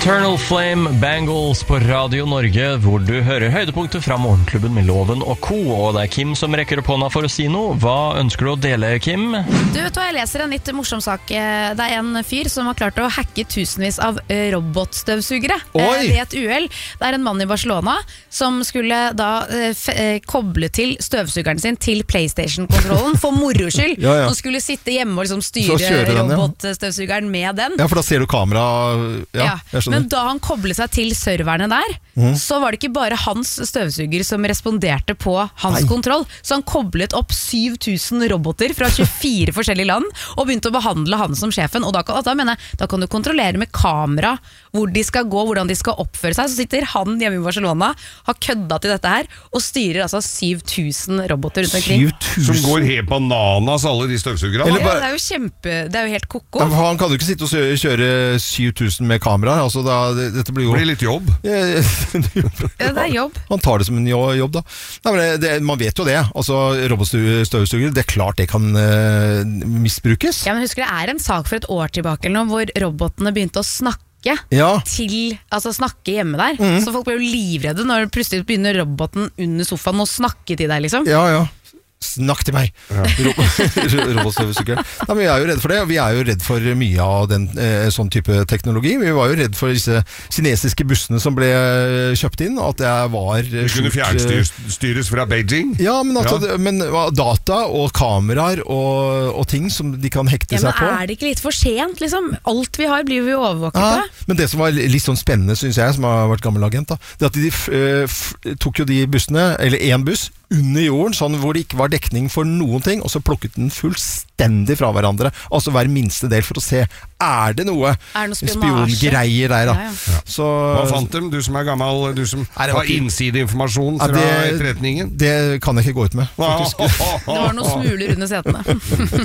Eternal Flame Bangles på Radio Norge, hvor du hører høydepunkter fra morgenklubben med Loven og Co. Og det Kim som rekker opp hånda for å si noe. Hva ønsker du å dele, Kim? Du vet hva, jeg leser en litt morsom sak. Det en fyr som har klart å hacke tusenvis av robotstøvsugere ved et uhell. Det en mann i Barcelona som skulle da koble til støvsugeren sin til PlayStation-kontrollen for moro skyld. Han skulle sitte hjemme og liksom styre robotstøvsugeren med den. Ja, for da ser du kamera. Men da han koblet seg til serverne der, så var det ikke bare hans støvsuger som responderte på hans kontroll, så han koblet opp 7000 roboter fra 24 forskjellige land og begynte å behandle han som sjefen. Og da mener jeg, da kan du kontrollere med kamera hvor de skal gå, hvordan de skal oppføre seg. Så sitter han hjemme i Barcelona, har kødda til dette her og styrer altså 7000 roboter rundt omkring. 7000? Som går helt bananas, alle de støvsugerne? Ja, det er jo helt koko. Han kan jo ikke sitte og kjøre 7000 med kamera. Altså dette blir jo litt jobb. Ja, det jobb. Man tar det som en jobb da. Nei, men man vet jo det. Altså, robotstøvsuger, det klart det kan misbrukes. Ja, men husker det en sak for et år tilbake eller noe, hvor robotene begynte å snakke snakke hjemme der. Så folk ble jo livredde når plutselig begynner roboten under sofaen å snakke til deg liksom. Ja. Snakk til meg. Robotstøvsuger. Nei, vi jo redd for det. Vi jo redd for mye av den sånn type teknologi. Vi var jo redd for disse kinesiske bussene som ble kjøpt inn, at det var det kunne fjernstyres fra Beijing. Ja, men data og kameraer og ting som de kan hekte seg på. Men det ikke litt for sent, liksom? Alt vi har blir vi overvåket på. Men det som var litt sånn spennende, synes jeg, som har vært gammel agent, det at de tok jo de bussene, eller en buss, under jorden, sånn hvor det ikke var dekning for noen ting, og så plukket den fullstendig fra hverandre, altså hver minste del for å se, det noe spiongreier der da. Så, hva fant dem? Du som gammel, du som har innsideinformasjon fra etterretningen? Det kan jeg ikke gå ut med, faktisk. Det var noen smuler under setene.